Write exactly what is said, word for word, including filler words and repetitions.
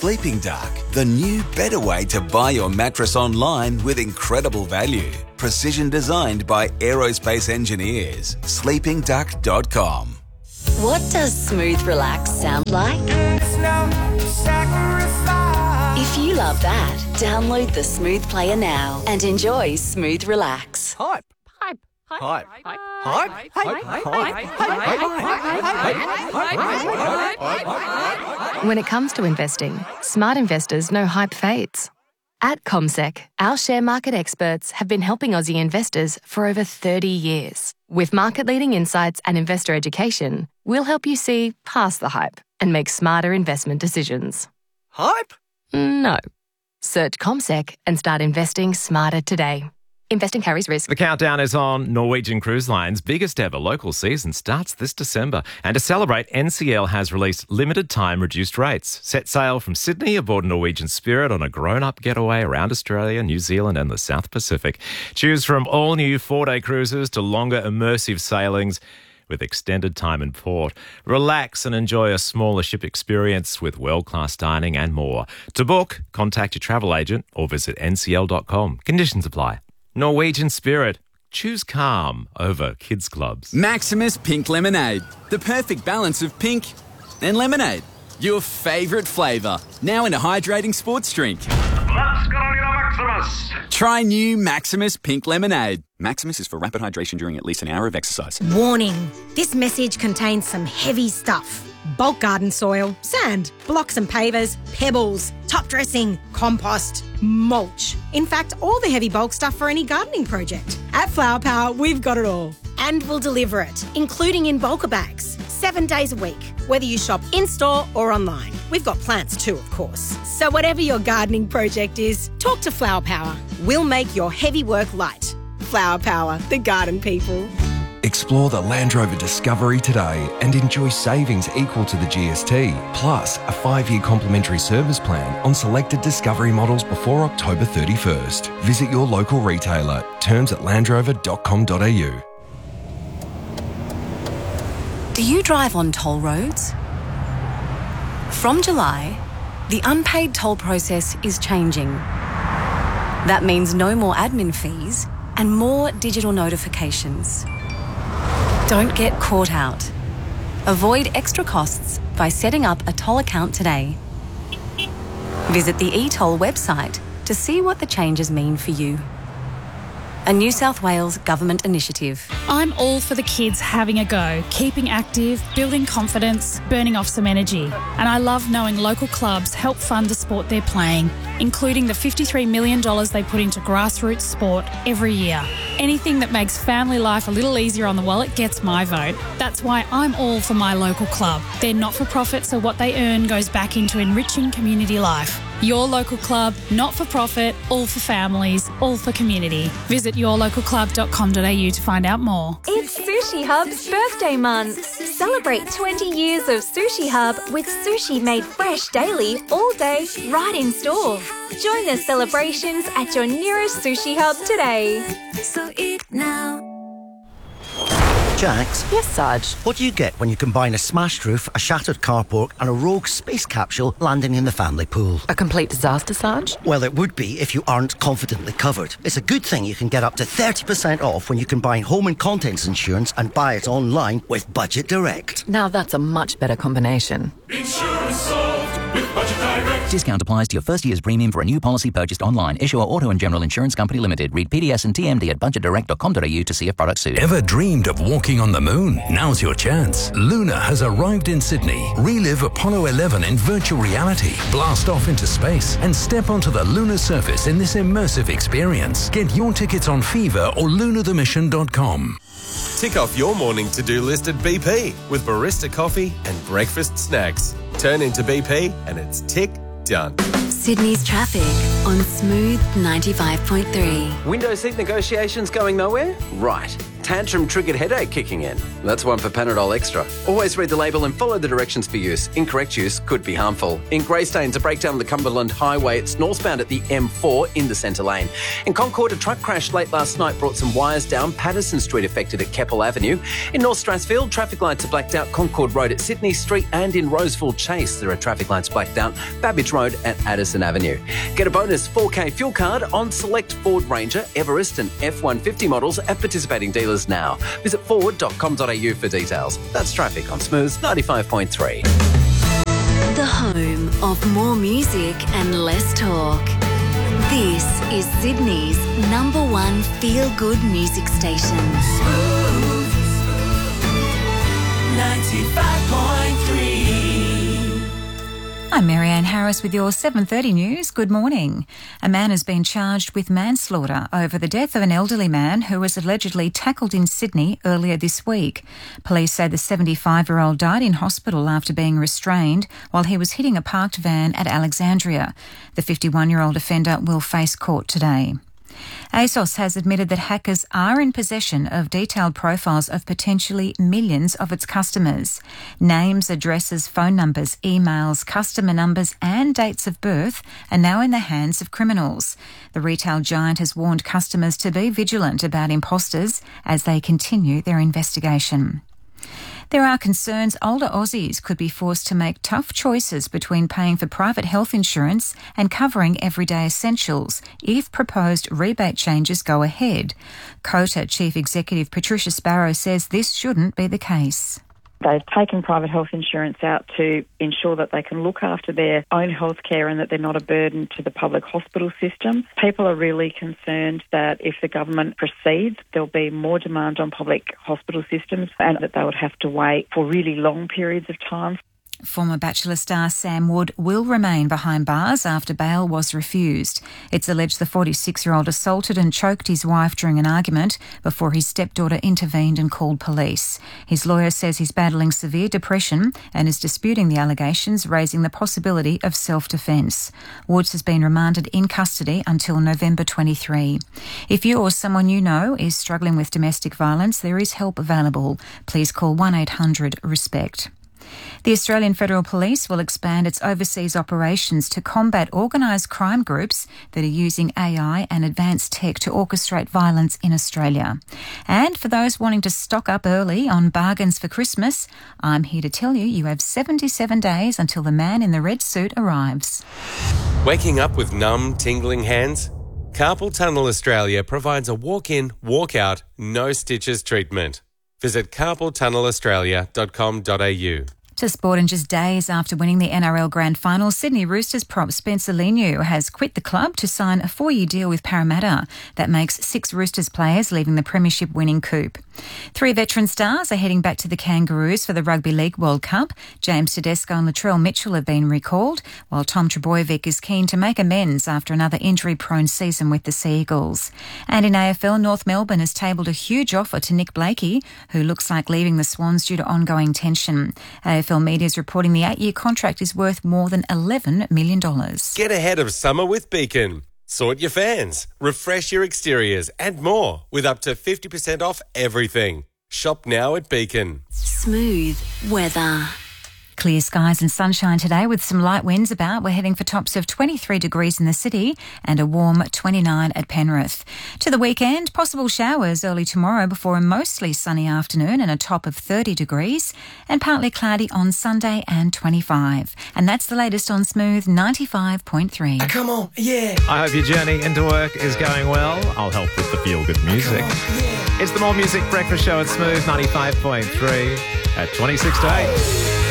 Sleeping Duck, the new, better way to buy your mattress online with incredible value. Precision designed by aerospace engineers. sleeping duck dot com. What does smooth relax sound like? It's no sacrifice. If you love that, download the Smooth Player now and enjoy Smooth Relax. Hype. Hype. Hype. Hype. Hype. Hype. Hype. When it comes to investing, smart investors know hype fades. At CommSec, our share market experts have been helping Aussie investors for over thirty years. With market-leading insights and investor education, we'll help you see past the hype and make smarter investment decisions. Hype? No. Search CommSec and start investing smarter today. Investing carries risk. The countdown is on. Norwegian Cruise Line's biggest ever local season starts this December. And to celebrate, N C L has released limited time reduced rates. Set sail from Sydney aboard Norwegian Spirit on a grown-up getaway around Australia, New Zealand and the South Pacific. Choose from all new four-day cruises to longer immersive sailings with extended time in port. Relax and enjoy a smaller ship experience with world-class dining and more. To book, contact your travel agent or visit N C L dot com. Conditions apply. Norwegian Spirit. Choose calm over kids' clubs. Maximus Pink Lemonade. The perfect balance of pink and lemonade. Your favourite flavour. Now in a hydrating sports drink. Let's go to Maximus. Try new Maximus Pink Lemonade. Maximus is for rapid hydration during at least an hour of exercise. Warning. This message contains some heavy stuff. Bulk garden soil, sand, blocks and pavers, pebbles, top dressing, compost, mulch. In fact, all the heavy bulk stuff for any gardening project. At Flower Power, we've got it all. And we'll deliver it, including in bulker bags, seven days a week, whether you shop in-store or online. We've got plants too, of course. So whatever your gardening project is, talk to Flower Power. We'll make your heavy work light. Flower Power, the garden people. Explore the Land Rover Discovery today and enjoy savings equal to the G S T, plus a five-year complimentary service plan on selected Discovery models before October thirty-first. Visit your local retailer. Terms at land rover dot com dot a u. Do you drive on toll roads? From July, the unpaid toll process is changing. That means no more admin fees and more digital notifications. Don't get caught out. Avoid extra costs by setting up a toll account today. Visit the e-toll website to see what the changes mean for you. A New South Wales government initiative. I'm all for the kids having a go, keeping active, building confidence, burning off some energy. And I love knowing local clubs help fund the sport they're playing, including the fifty-three million dollars they put into grassroots sport every year. Anything that makes family life a little easier on the wallet gets my vote. That's why I'm all for my local club. They're not-for-profit, so what they earn goes back into enriching community life. Your local club, not-for-profit, all for families, all for community. Visit your local club dot com dot a u to find out more. It's Sushi Hub's birthday month. Celebrate twenty years of Sushi Hub with sushi made fresh daily, all day, right in store. Join the celebrations at your nearest Sushi Hub today. So eat now. Jax? Yes, Sarge? What do you get when you combine a smashed roof, a shattered carport and a rogue space capsule landing in the family pool? A complete disaster, Sarge? Well, it would be if you aren't confidently covered. It's a good thing you can get up to thirty percent off when you combine home and contents insurance and buy it online with Budget Direct. Now that's a much better combination. Insurance solved with Budget Direct. Discount applies to your first year's premium for a new policy purchased online. Issuer Auto and General Insurance Company Limited. Read P D S and T M D at budget direct dot com dot a u to see if products suit. Ever dreamed of walking on the moon? Now's your chance. Luna has arrived in Sydney. Relive Apollo eleven in virtual reality. Blast off into space and step onto the lunar surface in this immersive experience. Get your tickets on Fever or lunar the mission dot com. Tick off your morning to-do list at B P with barista coffee and breakfast snacks. Turn into B P and it's tick done. Sydney's traffic on Smooth ninety-five point three. Window seat negotiations going nowhere? Right. tantrum-triggered headache kicking in? That's one for Panadol Extra. Always read the label and follow the directions for use. Incorrect use could be harmful. In Greystanes, a breakdown on the Cumberland Highway. It's northbound at the M four in the centre lane. In Concord, a truck crash late last night brought some wires down. Patterson Street affected at Keppel Avenue. In North Strathfield, traffic lights are blacked out. Concord Road at Sydney Street, and in Roseville Chase, there are traffic lights blacked out. Babbage Road at Addison Avenue. Get a bonus four K fuel card on select Ford Ranger, Everest and F one fifty models at participating dealers now. Visit ford dot com dot a u for details. That's traffic on Smooth ninety-five point three. The home of more music and less talk. This is Sydney's number one feel-good music station. Smooth ninety-five point three. I'm Marianne Harris with your seven thirty news. Good morning. A man has been charged with manslaughter over the death of an elderly man who was allegedly tackled in Sydney earlier this week. Police say the seventy-five-year-old died in hospital after being restrained while he was hitting a parked van at Alexandria. The fifty-one-year-old offender will face court today. ASOS has admitted that hackers are in possession of detailed profiles of potentially millions of its customers. Names, addresses, phone numbers, emails, customer numbers and dates of birth are now in the hands of criminals. The retail giant has warned customers to be vigilant about imposters as they continue their investigation. There are concerns older Aussies could be forced to make tough choices between paying for private health insurance and covering everyday essentials if proposed rebate changes go ahead. COTA Chief Executive Patricia Sparrow says this shouldn't be the case. They've taken private health insurance out to ensure that they can look after their own health care and that they're not a burden to the public hospital system. People are really concerned that if the government proceeds, there'll be more demand on public hospital systems and that they would have to wait for really long periods of time. Former Bachelor star Sam Wood will remain behind bars after bail was refused. It's alleged the forty-six-year-old assaulted and choked his wife during an argument before his stepdaughter intervened and called police. His lawyer says he's battling severe depression and is disputing the allegations, raising the possibility of self-defence. Woods has been remanded in custody until November twenty-third. If you or someone you know is struggling with domestic violence, there is help available. Please call one eight hundred RESPECT. The Australian Federal Police will expand its overseas operations to combat organised crime groups that are using A I and advanced tech to orchestrate violence in Australia. And for those wanting to stock up early on bargains for Christmas, I'm here to tell you you have seventy-seven days until the man in the red suit arrives. Waking up with numb, tingling hands? Carpal Tunnel Australia provides a walk-in, walk-out, no stitches treatment. Visit carpal tunnel australia dot com dot a u. To sport, and just days after winning the N R L Grand Final, Sydney Roosters prop Spencer Leniu has quit the club to sign a four-year deal with Parramatta. That makes six Roosters players leaving the premiership-winning coop. Three veteran stars are heading back to the Kangaroos for the Rugby League World Cup. James Tedesco and Latrell Mitchell have been recalled, while Tom Trebojevic is keen to make amends after another injury-prone season with the Sea Eagles. And in A F L, North Melbourne has tabled a huge offer to Nick Blakey, who looks like leaving the Swans due to ongoing tension. A F L Media is reporting the eight-year contract is worth more than eleven million dollars. Get ahead of summer with Beacon. Sort your fans, refresh your exteriors and more with up to fifty percent off everything. Shop now at Beacon. Smooth weather. Clear skies and sunshine today with some light winds about. We're heading for tops of twenty-three degrees in the city and a warm twenty-nine at Penrith. To the weekend, possible showers early tomorrow before a mostly sunny afternoon and a top of thirty degrees, and partly cloudy on Sunday and twenty-five. And that's the latest on Smooth ninety-five point three. Come on, yeah. I hope your journey into work is going well. I'll help with the feel-good music. On, yeah. It's the More Music Breakfast Show at Smooth ninety-five point three at twenty-six to eight.